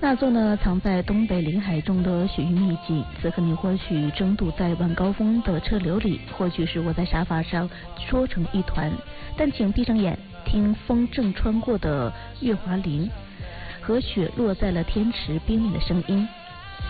那座呢，藏在东北临海中的雪域秘境，此刻你或许争渡在晚高峰的车流里，或许是窝在沙发上缩成一团，但请闭上眼，听风正穿过的月华林和雪落在了天池冰冷的声音。